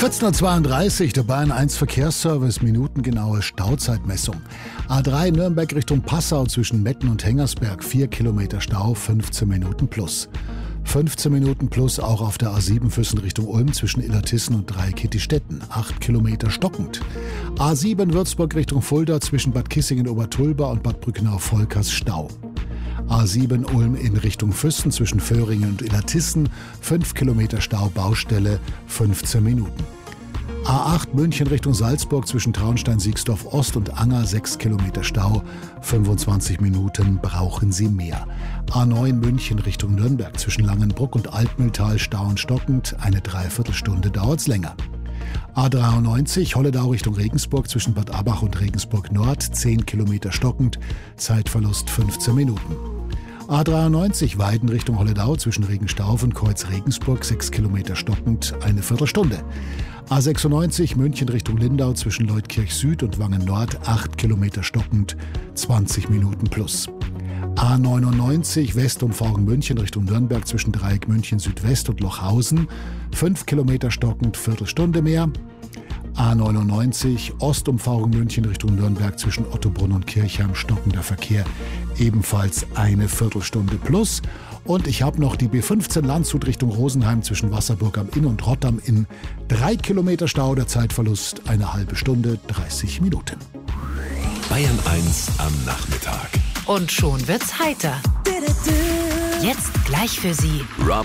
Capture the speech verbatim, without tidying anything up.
vierzehn Uhr zweiunddreißig, der Bayern eins Verkehrsservice, minutengenaue Stauzeitmessung. A drei Nürnberg Richtung Passau zwischen Metten und Hengersberg, vier Kilometer Stau, fünfzehn Minuten plus. fünfzehn Minuten plus auch auf der A sieben Füssen Richtung Ulm zwischen Illertissen und Dreieckittistetten, acht Kilometer stockend. A sieben Würzburg Richtung Fulda zwischen Bad Kissingen-Obertulba und Bad Brückenau-Volkers Stau. A sieben Ulm in Richtung Füssen zwischen Föhringen und Illertissen, fünf Kilometer Stau, Baustelle, fünfzehn Minuten. A acht München Richtung Salzburg zwischen Traunstein-Siegsdorf Ost und Anger, sechs Kilometer Stau, fünfundzwanzig Minuten brauchen Sie mehr. A neun München Richtung Nürnberg zwischen Langenbruck und Altmühltal, Stau und stockend, eine Dreiviertelstunde dauert's länger. A dreiundneunzig Holledau Richtung Regensburg zwischen Bad Abach und Regensburg Nord, zehn Kilometer stockend, Zeitverlust fünfzehn Minuten. A dreiundneunzig Weiden Richtung Holledau zwischen Regenstauf und Kreuz-Regensburg, sechs Kilometer stockend, eine Viertelstunde. A sechsundneunzig München Richtung Lindau zwischen Leutkirch Süd und Wangen Nord, acht Kilometer stockend, zwanzig Minuten plus. A neunundneunzig Westumfahrung München Richtung Nürnberg zwischen Dreieck München Südwest und Lochhausen, fünf Kilometer stockend, Viertelstunde mehr. A neunundneunzig Ostumfahrung München Richtung Nürnberg zwischen Ottobrunn und Kirchheim, stockender Verkehr, ebenfalls eine Viertelstunde plus. Und ich habe noch die B fünfzehn Landshut Richtung Rosenheim zwischen Wasserburg am Inn und Rotterdam in drei Kilometer Stau, der Zeitverlust eine halbe Stunde, dreißig Minuten. Bayern eins am Nachmittag. Und schon wird's heiter. Jetzt gleich für Sie